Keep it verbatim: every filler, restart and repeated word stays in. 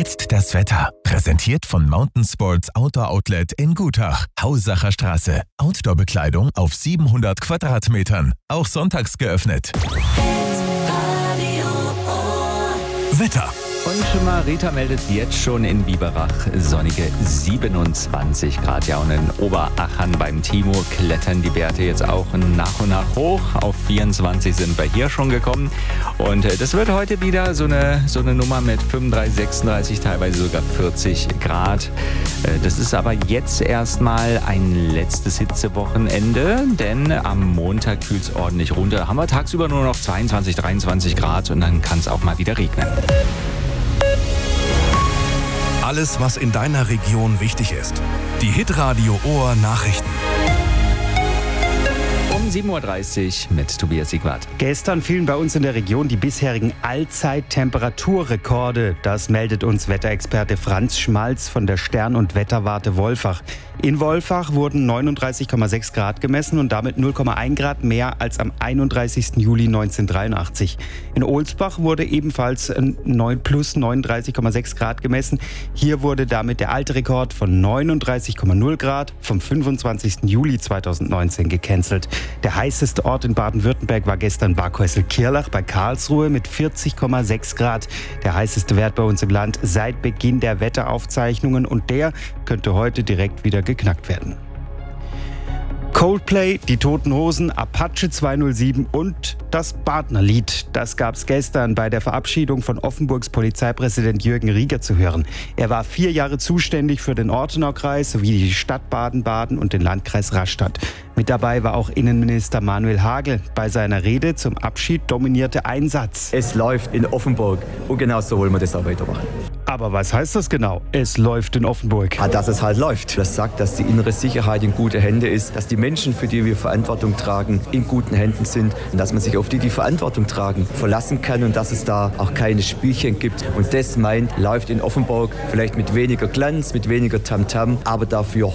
Jetzt das Wetter. Präsentiert von Mountain Sports Outdoor Outlet in Gutach. Hausacher Straße. Outdoor-Bekleidung auf siebenhundert Quadratmetern. Auch sonntags geöffnet. Wetter. Und schon mal, Rita meldet jetzt schon in Biberach sonnige siebenundzwanzig Grad. Ja, und in Oberachern beim Timo klettern die Werte jetzt auch nach und nach hoch. Auf vierundzwanzig sind wir hier schon gekommen. Und das wird heute wieder so eine, so eine Nummer mit fünfunddreißig, sechsunddreißig, teilweise sogar vierzig Grad. Das ist aber jetzt erstmal ein letztes Hitzewochenende, denn am Montag kühlt es ordentlich runter. Da haben wir tagsüber nur noch zweiundzwanzig, dreiundzwanzig Grad und dann kann es auch mal wieder regnen. Alles, was in deiner Region wichtig ist. Die Hitradio Ohr Nachrichten. Um sieben Uhr dreißig mit Tobias Siegwart. Gestern fielen bei uns in der Region die bisherigen Allzeit-Temperaturrekorde. Das meldet uns Wetterexperte Franz Schmalz von der Stern- und Wetterwarte Wolfach. In Wolfach wurden neununddreißig Komma sechs Grad gemessen und damit null Komma eins Grad mehr als am einunddreißigsten Juli neunzehnhundertdreiundachtzig. In Ohlsbach wurde ebenfalls plus neununddreißig Komma sechs Grad gemessen. Hier wurde damit der alte Rekord von neununddreißig Komma null Grad vom fünfundzwanzigsten Juli zweitausendneunzehn gecancelt. Der heißeste Ort in Baden-Württemberg war gestern Barkhäusl-Kirlach bei Karlsruhe mit vierzig Komma sechs Grad. Der heißeste Wert bei uns im Land seit Beginn der Wetteraufzeichnungen und der könnte heute direkt wieder geknackt werden. Coldplay, die Toten Hosen, Apache zweihundertsieben und das Partnerlied. Das gab's gestern bei der Verabschiedung von Offenburgs Polizeipräsident Jürgen Rieger zu hören. Er war vier Jahre zuständig für den Ortenaukreis sowie die Stadt Baden-Baden und den Landkreis Rastatt. Mit dabei war auch Innenminister Manuel Hagel. Bei seiner Rede zum Abschied dominierte ein Satz. Es läuft in Offenburg und genau so wollen wir das auch weitermachen. Aber was heißt das genau? Es läuft in Offenburg. Ah, dass es halt läuft. Das sagt, dass die innere Sicherheit in gute Hände ist, dass die Menschen, für die wir Verantwortung tragen, in guten Händen sind und dass man sich auf die, die Verantwortung tragen, verlassen kann und dass es da auch keine Spielchen gibt. Und das meint, läuft in Offenburg vielleicht mit weniger Glanz, mit weniger Tamtam, aber dafür